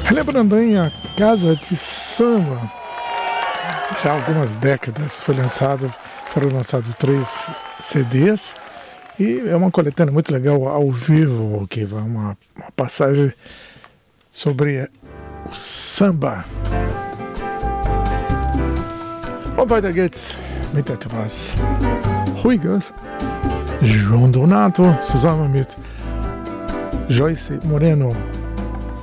Lembrando aí a Casa de Samba, já há algumas décadas foram lançados 3 CDs e é uma coletânea muito legal ao vivo, que vai uma passagem sobre o samba. Und weiter geht's mit etwas Ruhiges. João Donato zusammen mit Joyce Moreno.